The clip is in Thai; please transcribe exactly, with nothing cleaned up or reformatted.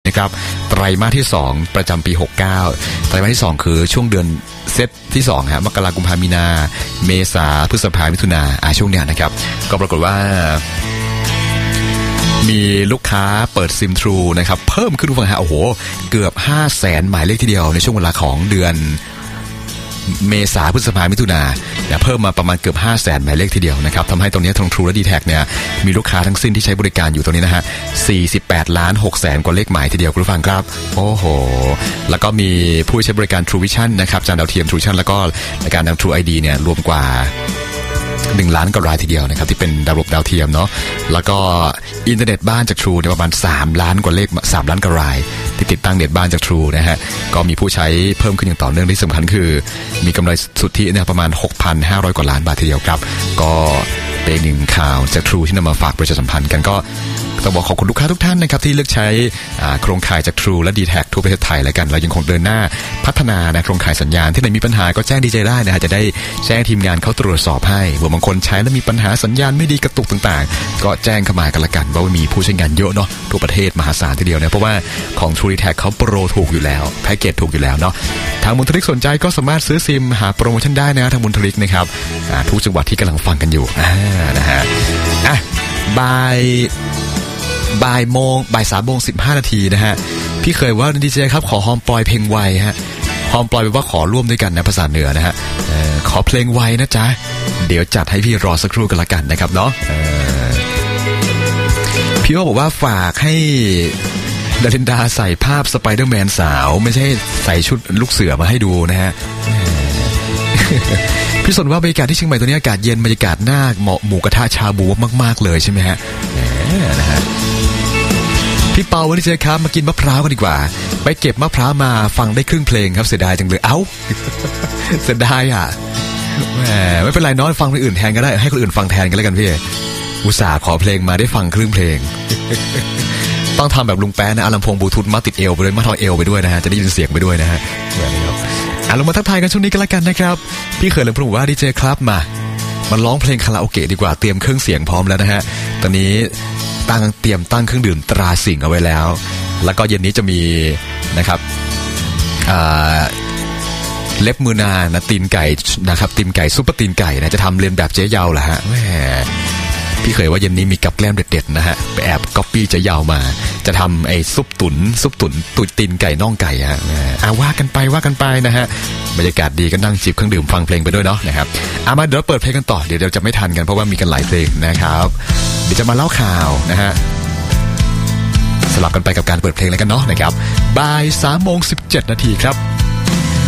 นะครับไตรมาสที่สองประจำปีหกสิบเก้าไตรมาสที่สองคือช่วงเดือนเซตที่สองฮะมกราคมกุมภาพันธ์มีนาเมษาพฤษภามิถุนาอ่าช่วงเนี้ยนะครับก็ปรากฏว่ามีลูกค้าเปิดซิมทรูนะครับเพิ่มขึ้นทุกฝั่งฮะโอ้โหเกือบห้าแสนหมายเลขทีเดียวในช่วงเวลาของเดือนเมษาพฤษภามิถุนาเนี่ยเพิ่มมาประมาณเกือบห้าแสนหมายเลขทีเดียวนะครับทำให้ตรงนี้ทาง True และ ดี แท็ก เนี่ยมีลูกค้าทั้งสิ้นที่ใช้บริการอยู่ตรงนี้นะฮะสี่สิบแปดล้านหกแสนกว่าเลขหมายทีเดียวคุณผู้ฟังครับโอ้โหแล้วก็มีผู้ใช้บริการ True Vision นะครับจานดาวเทียม True Vision แล้วก็รายการทาง True ไอ ดี เนี่ยรวมกว่าหนึ่งล้านกว่ารายทีเดียวนะครับที่เป็นระบบดาวเทียมเนาะแล้วก็อินเทอร์เน็ตบ้านจาก True เนี่ยประมาณสามล้านกว่าเลขสามล้านกว่ารายที่ติดตั้งเน็ตบ้านจาก True นะฮะก็มีผู้ใช้เพิ่มขึ้นอย่างต่อเนื่องที่สำคัญคือมีกำไรสุทธิเนี่ยประมาณ หกพันห้าร้อย กว่าล้านบาททีเดียวครับก็เป็นหนึ่งข่าวจาก True ที่นำมาฝากประชาสัมพันธ์กันก็ต้องบอกขอบคุณลูกค้าทุกท่านนะครับที่เลือกใช้โครงข่ายจาก True และ ดี แท็ก ทั่วประเทศไทยแล้วกันเรายังคงเดินหน้าพัฒนานะโครงข่ายสัญญาณที่ไหนมีปัญหาก็แจ้ง ดี เจ ได้นะฮะจะได้แจ้งทีมงานเขาตรวจสอบให้บางคนใช้แล้วมีปัญหาสัญญาณไม่ดีกระตุกต่างๆก็แจ้งเข้ามากันละกันเพราะว่ามีผู้ใช้งานเยอะเนาะทั่วประเทศมหาศาลทีเดียวนะเพราะว่าของ True ดี แท็ก เขาโปรถูกอยู่แล้วแพ็กเกจถูกอยู่แล้วเนาะทางมูลทริกสนใจก็สามารถซื้อซิมหาโปรโมชั่นได้นะทางมูลทริกนะครับทุกจังหวัดที่กำลังฟังกันอยู่นะฮะอ่ะบ่ายบ่ายโมงบ่ายสามโมงสิบห้านาทีนะฮะพี่เคยว่าดีเจครับขอฮอมปลอยเพลงไวฮะฮอมปลอยแปลว่าขอร่วมด้วยกันนะภาษาเหนือนะฮะขอเพลงไวนะจ๊ะเดี๋ยวจัดให้พี่รอสักครู่กันละกันนะครับเนาะพี่ว่าบอกว่าฝากให้ดารินดาใส่ภาพสไปเดอร์แมนสาวไม่ใช่ใส่ชุดลูกเสือมาให้ดูนะฮะพี่สนว่าบรรยากาศที่เชียงใหม่ตัวนี้อากาศเย็นบรรยากาศน่าเหมาะหมูกระทะชาบูมากๆเลยใช่ไหมฮะนะฮะพี่เปาวันนี้เจอครับมากินมะพร้าวกันดีกว่าไปเก็บมะพร้าวมาฟังได้ครึ่งเพลงครับเสียดายจังเลยเอ้าเสียดายอ่ะแหมไม่เป็นไรน้อยฟังคนอื่นแทนก็ได้ให้คนอื่นฟังแทนกันแล้วกันพี่อุตส่าห์ขอเพลงมาได้ฟังครึ่งเพลงต้องทำแบบลุงแป๊ะนะเอาลำโพงบลูทูธมาติดเอวไปด้วยมาทอเอวไปด้วยนะฮะจะได้ยินเสียงไปด้วยนะฮะอ่ะลงมาทักทายกันช่วงนี้กันแล้วกันนะครับพี่เขยเลยพูดว่าดีเจครับมามาร้องเพลงคาราโอเกะดีกว่าเตรียมเครื่องเสียงพร้อมแล้วนะฮะตอนนี้ตั้งเตรียมตั้งเครื่องดื่มตราสิงห์เอาไว้แล้วแล้วก็เย็นนี้จะมีนะครับเล็บมือนานะตีนไก่นะครับตีนไก่ซุปเปอร์ตีนไก่นะจะทำเลียนแบบเจ๊เยาแหละฮะแหมพี่เคยว่าเย็นนี้มีกับแกล้มเด็ดๆนะฮะไปแอบก๊อปปี้เจ๊เยามาจะทำไอ้ซุปตุ๋นซุปตุ๋นตุยตีนไก่น่องไก่ฮะอ่าว่ากันไปว่ากันไปนะฮะบรรยากาศดีก็นั่งจิบเครื่องดื่มฟังเพลงไปด้วยเนาะนะครับอ่ะมาเดี๋ยวเปิดเพลงกันต่อเดี๋ยวเราจะไม่ทันกันเพราะว่ามีกันหลายเพลงนะครับเดี๋ยวจะมาเล่าข่าวนะฮะสลับกันไปกับการเปิดเพลงแล้วกันเนาะนะครับบ่ายสามโมงสิบเจ็ดนาทีครับ